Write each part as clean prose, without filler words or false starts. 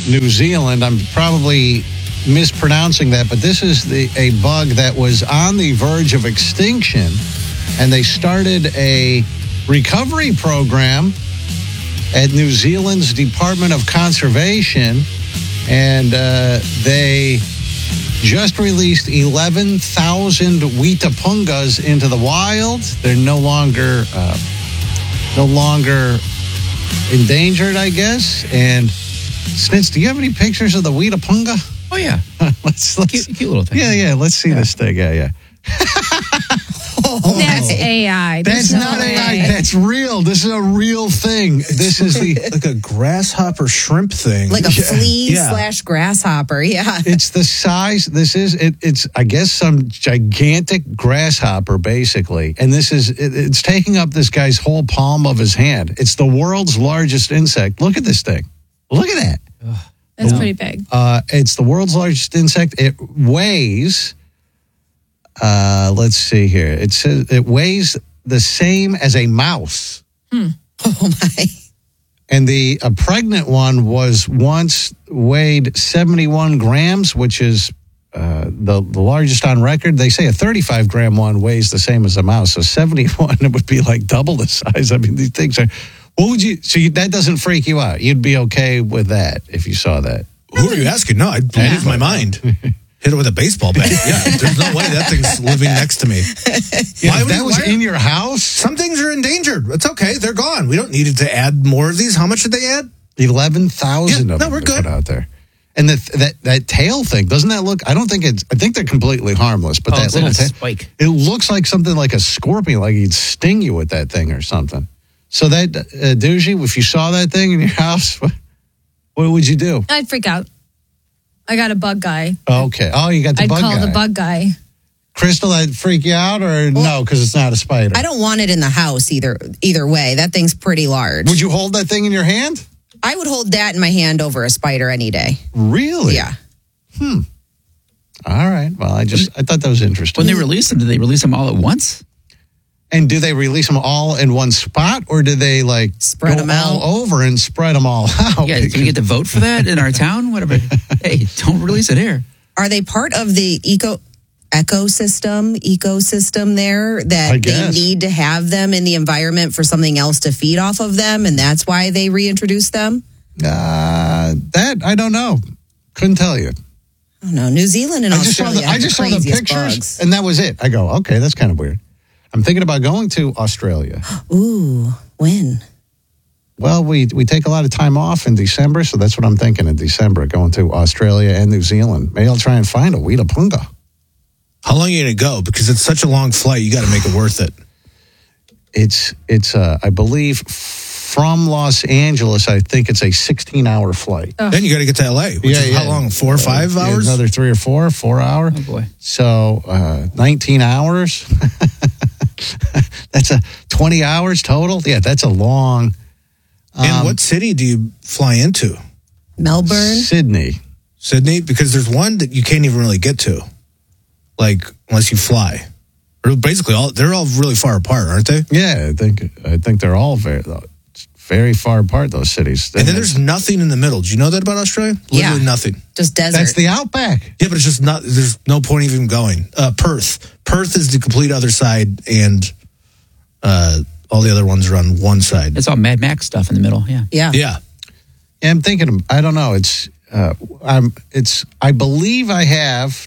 New Zealand. I'm probably mispronouncing that, but this is a bug that was on the verge of extinction, and they started a recovery program at New Zealand's Department of Conservation, and they just released 11,000 Witapungas into the wild. They're no longer endangered, I guess. And Snitz, do you have any pictures of the Witapunga? Oh, yeah. let's cute little thing. Yeah. Let's see this thing. Yeah. That's AI. That's not AI. That's real. This is a real thing. This is like a grasshopper shrimp thing. Like a flea / grasshopper. Yeah. It's the size. It's I guess some gigantic grasshopper basically. And it's taking up this guy's whole palm of his hand. It's the world's largest insect. Look at this thing. Look at that. That's pretty big. It's the world's largest insect. It weighs let's see here. It says it weighs the same as a mouse. Oh my! And a pregnant one was once weighed 71 grams, which is the largest on record. They say a 35-gram one weighs the same as a mouse, so 71 it would be like double the size. I mean, these things are. What would you? So that doesn't freak you out? You'd be okay with that if you saw that? Who are you asking? No, I'd lose my mind. Hit it with a baseball bat. Yeah, there's no way that thing's living next to me. That was in your house? Some things are endangered. It's okay. They're gone. We don't need to add more of these. How much did they add? 11,000 of them we're good. Put out there. And that tail thing, doesn't that look? I think they're completely harmless. But that little spike. It looks like something like a scorpion, like he'd sting you with that thing or something. So that, Doogie, if you saw that thing in your house, what would you do? I'd freak out. I got a bug guy. Okay. Oh, you got the bug guy. I'd call the bug guy. Crystal, that'd freak you out or no, because it's not a spider? I don't want it in the house either way. That thing's pretty large. Would you hold that thing in your hand? I would hold that in my hand over a spider any day. Really? Yeah. All right. Well, I thought that was interesting. When they release them, did they release them all at once? And do they release them all in one spot, or do they spread them out all over and spread them all out? Yeah, can we get to vote for that in our town? Whatever. Hey, don't release it here. Are they part of the ecosystem there that they need to have them in the environment for something else to feed off of them, and that's why they reintroduced them? That I don't know. Couldn't tell you. Oh no, New Zealand and Australia. I just saw the pictures, bugs. and that was it. I go, okay, that's kind of weird. I'm thinking about going to Australia. Ooh, when? Well, we take a lot of time off in December, so that's what I'm thinking in December, going to Australia and New Zealand. Maybe I'll try and find a Witapunga. How long are you going to go? Because it's such a long flight, you got to make it worth it. It's I believe, from Los Angeles, I think it's a 16-hour flight. Oh. Then you got to get to LA, which is how long? 4 or 5 hours? Another 3 or 4 hours. Oh, boy. So 19 hours. That's 20 hours total. Yeah, that's a long. And what city do you fly into? Melbourne? Sydney, because there's one that you can't even really get to, unless you fly. Or basically, they're all really far apart, aren't they? Yeah, I think they're all very far apart, those cities. And then there's nothing in the middle. Do you know that about Australia? Literally nothing. Just desert. That's the outback. Yeah, but it's just not, there's no point even going. Perth is the complete other side, and all the other ones are on one side. It's all Mad Max stuff in the middle, yeah. Yeah. I'm thinking, I don't know, I believe I have,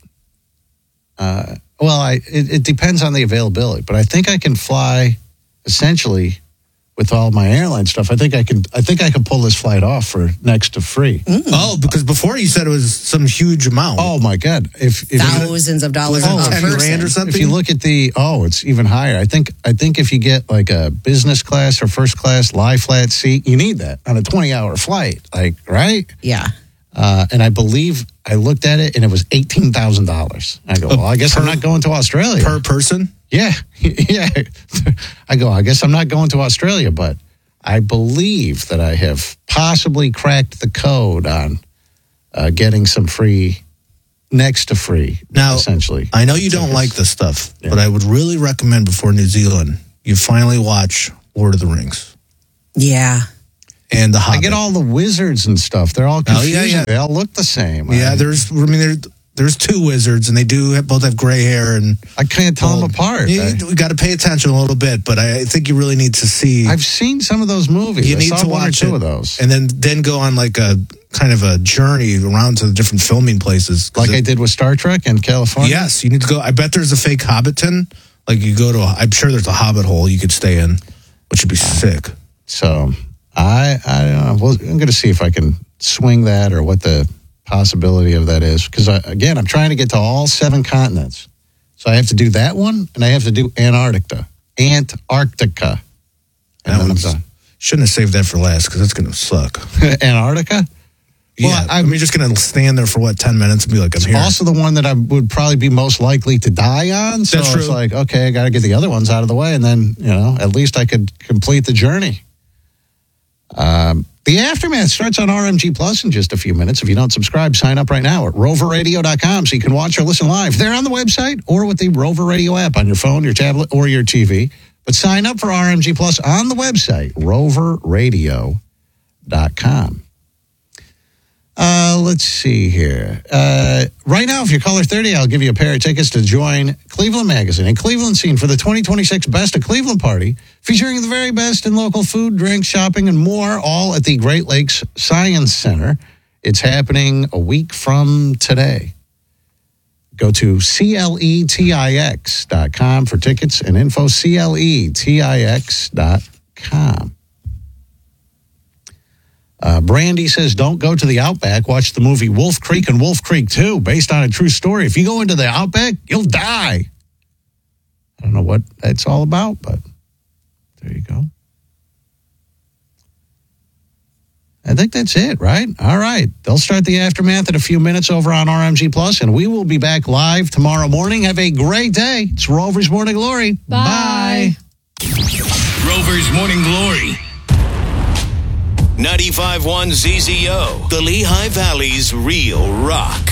it depends on the availability, but I think I can fly essentially with all my airline stuff. I think I can pull this flight off for next to free. Oh, because before you said it was some huge amount. Oh my God. If thousands of dollars a $10 grand or something. If you look at it's even higher. I think if you get like a business class or first class lie flat seat, you need that on a 20-hour flight. Right? Yeah. And I believe I looked at it and it was $18,000. I go, well, I guess I'm not going to Australia. Per person? Yeah. I go, I guess I'm not going to Australia, but I believe that I have possibly cracked the code on getting some free, next to free, now, essentially. I know you don't like this stuff, but I would really recommend before New Zealand, you finally watch Lord of the Rings. Yeah. and The Hobbit. I get all the wizards and stuff. They're all confusing. yeah. They all look the same. Yeah, there's two wizards, and they both have gray hair, and I can't tell them apart. We got to pay attention a little bit, but I think you really need to see. I've seen some of those movies. You I need saw to one or watch two it, of those, and then go on like a kind of a journey around to the different filming places, like I did with Star Trek in California. Yes, you need to go. I bet there's a fake Hobbiton. Like you go to, I'm sure there's a Hobbit hole you could stay in, which would be sick. So I don't know. Well, I'm going to see if I can swing that or what the possibility of that is. Because, again, I'm trying to get to all 7 continents. So I have to do that one, and I have to do Antarctica. And then I'm done. Shouldn't have saved that for last because that's going to suck. Antarctica? Yeah, Well, I'm just going to stand there for 10 minutes and be like, I'm here. Also the one that I would probably be most likely to die on. So That's true. It's like, okay, I got to get the other ones out of the way, and then, at least I could complete the journey. The Aftermath starts on RMG Plus in just a few minutes. If you don't subscribe, sign up right now at roverradio.com so you can watch or listen live there on the website or with the Rover Radio app on your phone, your tablet, or your TV. But sign up for RMG Plus on the website, roverradio.com. Let's see here. Right now, if you're caller 30, I'll give you a pair of tickets to join Cleveland Magazine and Cleveland Scene for the 2026 Best of Cleveland Party, featuring the very best in local food, drink, shopping, and more, all at the Great Lakes Science Center. It's happening a week from today. Go to CLETIX.com for tickets and info, CLETIX.com. Brandy says, don't go to the Outback. Watch the movie Wolf Creek and Wolf Creek 2, based on a true story. If you go into the Outback, you'll die. I don't know what that's all about, but there you go. I think that's it, right? All right. They'll start the Aftermath in a few minutes over on RMG Plus, and we will be back live tomorrow morning. Have a great day. It's Rover's Morning Glory. Bye. Rover's Morning Glory. 95.1 ZZO, the Lehigh Valley's real rock.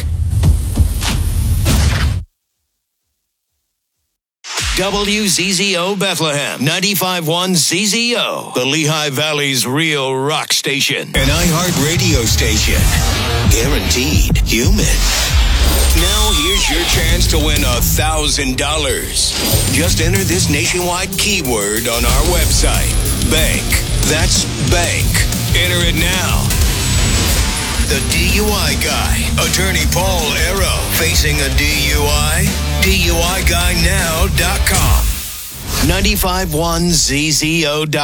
WZZO Bethlehem, 95.1 ZZO, the Lehigh Valley's real rock station. An iHeart radio station. Guaranteed human. Now here's your chance to win $1,000. Just enter this nationwide keyword on our website. Bank. That's bank. Enter it now. The DUI guy, attorney Paul Arrow, facing a DUI? DUIGuyNow.com. 95.1 ZZO.